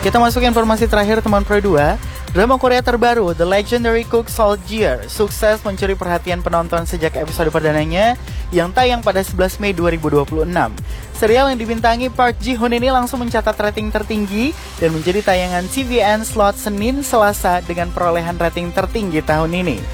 Kita masuk ke informasi terakhir teman Pro 2. Drama Korea terbaru The Legendary Cook Soldier sukses mencuri perhatian penonton sejak episode perdananya yang tayang pada 11 Mei 2026. Serial yang dibintangi Park Ji Hoon ini langsung mencatat rating tertinggi dan menjadi tayangan TVN slot Senin Selasa dengan perolehan rating tertinggi tahun ini.